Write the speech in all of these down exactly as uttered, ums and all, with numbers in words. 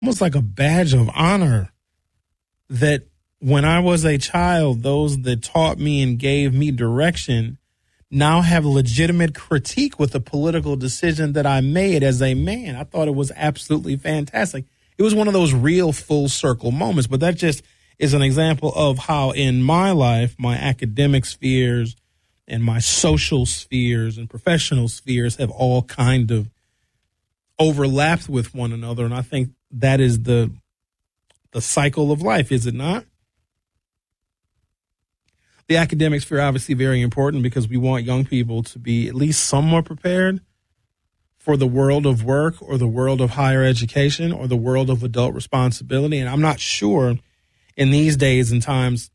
almost like a badge of honor that when I was a child, those that taught me and gave me direction now have legitimate critique with the political decision that I made as a man. I thought it was absolutely fantastic. It was one of those real full circle moments, but that just is an example of how in my life, my academic spheres and my social spheres and professional spheres have all kind of overlapped with one another. And I think that is the the cycle of life, is it not? The academic sphere obviously very important because we want young people to be at least somewhat prepared for the world of work or the world of higher education or the world of adult responsibility. And I'm not sure in these days and times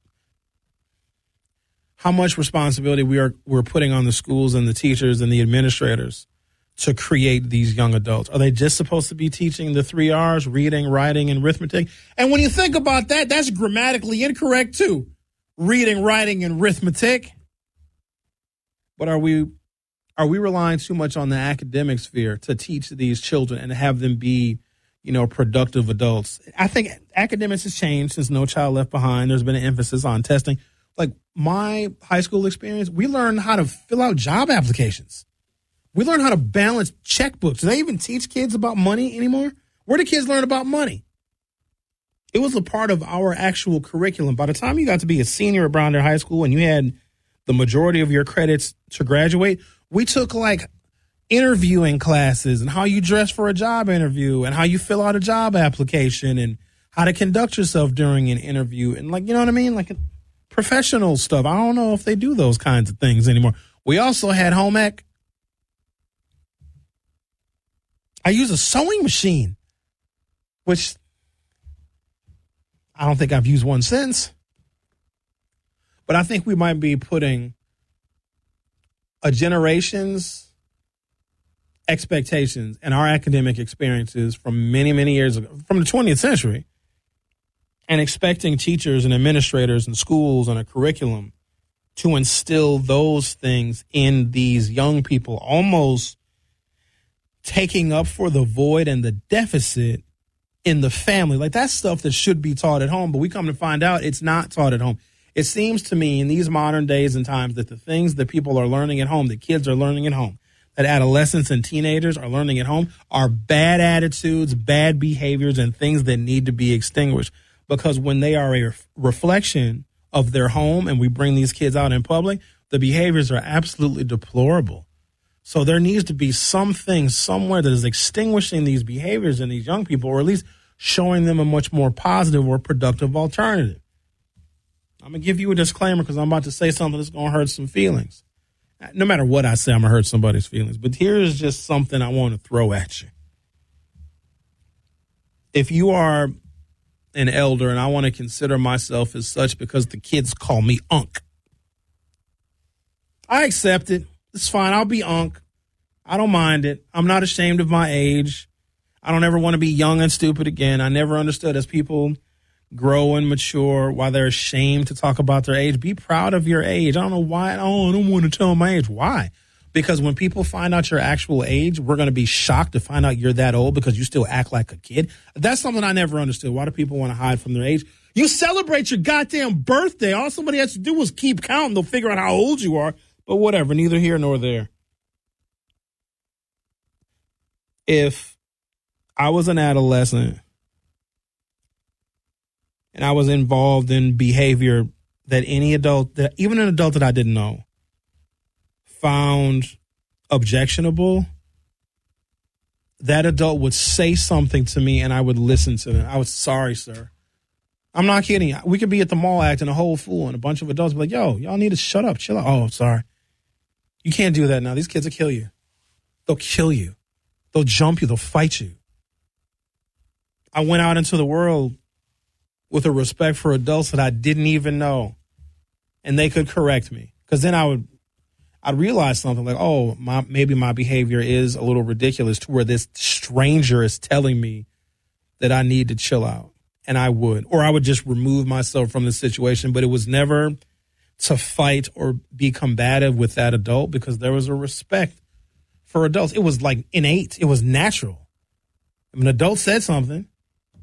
how much responsibility we are we're putting on the schools and the teachers and the administrators to create these young adults. Are they just supposed to be teaching the three R's, reading, writing, and arithmetic? And when you think about that, that's grammatically incorrect too. Reading, writing, and arithmetic. But are we are we relying too much on the academic sphere to teach these children and have them be, you know, productive adults? I think academics has changed since No Child Left Behind. There's been an emphasis on testing. Like my high school experience, we learned how to fill out job applications. We learned how to balance checkbooks. Do they even teach kids about money anymore? Where do kids learn about money? It was a part of our actual curriculum. By the time you got to be a senior at Brown Deer High School and you had the majority of your credits to graduate, we took like interviewing classes and how you dress for a job interview and how you fill out a job application and how to conduct yourself during an interview. And like, you know what I mean? Like professional stuff. I don't know if they do those kinds of things anymore. We also had home ec. I use a sewing machine, which I don't think I've used one since. But I think we might be putting a generation's expectations and our academic experiences from many, many years ago, from the twentieth century, and expecting teachers and administrators and schools and a curriculum to instill those things in these young people, almost taking up for the void and the deficit in the family. Like that's stuff that should be taught at home, but we come to find out it's not taught at home. It seems to me in these modern days and times that the things that people are learning at home, that kids are learning at home, that adolescents and teenagers are learning at home are bad attitudes, bad behaviors, and things that need to be extinguished. Because when they are a reflection of their home and we bring these kids out in public, the behaviors are absolutely deplorable. So there needs to be something somewhere that is extinguishing these behaviors in these young people, or at least showing them a much more positive or productive alternative. I'm going to give you a disclaimer because I'm about to say something that's going to hurt some feelings. No matter what I say, I'm going to hurt somebody's feelings. But here's just something I want to throw at you. If you are an elder, and I want to consider myself as such because the kids call me Unc, I accept it. It's fine. I'll be Unc. I don't mind it. I'm not ashamed of my age. I don't ever want to be young and stupid again. I never understood as people grow and mature why they're ashamed to talk about their age. Be proud of your age. I don't know why. Oh, I don't want to tell my age. Why? Because when people find out your actual age, we're going to be shocked to find out you're that old because you still act like a kid. That's something I never understood. Why do people want to hide from their age? You celebrate your goddamn birthday. All somebody has to do is keep counting. They'll figure out how old you are. But whatever, neither here nor there. If I was an adolescent and I was involved in behavior that any adult, that even an adult that I didn't know, found objectionable, that adult would say something to me and I would listen to them. I was sorry, sir. I'm not kidding. We could be at the mall acting a whole fool and a bunch of adults be like, yo, y'all need to shut up, chill out. Oh, sorry. You can't do that now. These kids will kill you. They'll kill you. They'll jump you. They'll fight you. I went out into the world with a respect for adults that I didn't even know, and they could correct me. Because then I would, I'd realize something like, oh, my, maybe my behavior is a little ridiculous to where this stranger is telling me that I need to chill out, and I would. Or I would just remove myself from the situation, but it was never to fight or be combative with that adult because there was a respect for adults. It was like innate. It was natural. If an adult said something,